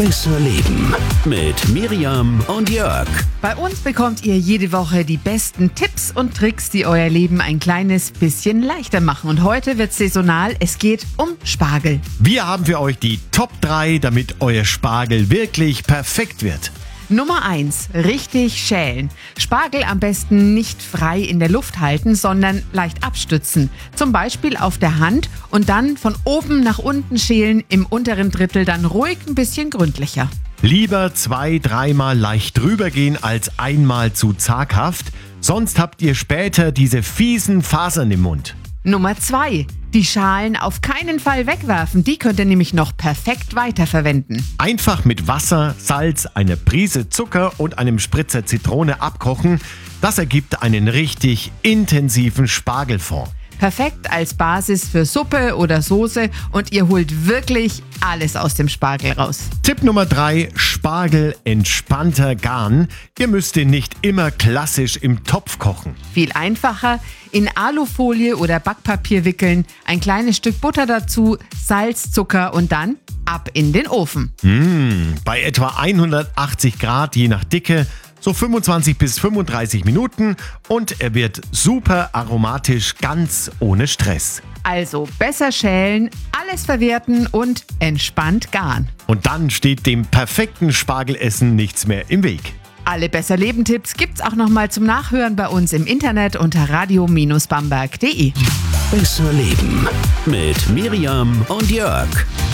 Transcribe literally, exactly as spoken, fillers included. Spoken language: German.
Besser leben mit Miriam und Jörg. Bei uns bekommt ihr jede Woche die besten Tipps und Tricks, die euer Leben ein kleines bisschen leichter machen. Und heute wird saisonal, es geht um Spargel. Wir haben für euch die Top drei, damit euer Spargel wirklich perfekt wird. Nummer eins. Richtig schälen. Spargel am besten nicht frei in der Luft halten, sondern leicht abstützen. Zum Beispiel auf der Hand und dann von oben nach unten schälen, im unteren Drittel dann ruhig ein bisschen gründlicher. Lieber zwei, dreimal leicht drüber gehen als einmal zu zaghaft, sonst habt ihr später diese fiesen Fasern im Mund. Nummer zwei. Die Schalen auf keinen Fall wegwerfen, die könnt ihr nämlich noch perfekt weiterverwenden. Einfach mit Wasser, Salz, einer Prise Zucker und einem Spritzer Zitrone abkochen. Das ergibt einen richtig intensiven Spargelfond. Perfekt als Basis für Suppe oder Soße und ihr holt wirklich alles aus dem Spargel raus. Tipp Nummer drei, Spargel entspannter garen. Ihr müsst ihn nicht immer klassisch im Topf kochen. Viel einfacher, in Alufolie oder Backpapier wickeln, ein kleines Stück Butter dazu, Salz, Zucker und dann ab in den Ofen. Mmh, bei etwa hundertachtzig Grad je nach Dicke, so fünfundzwanzig bis fünfunddreißig Minuten und er wird super aromatisch, ganz ohne Stress. Also besser schälen, alles verwerten und entspannt garen. Und dann steht dem perfekten Spargelessen nichts mehr im Weg. Alle Besser-Leben-Tipps gibt's auch nochmal zum Nachhören bei uns im Internet unter radio Bindestrich bamberg punkt de. Besser leben mit Miriam und Jörg.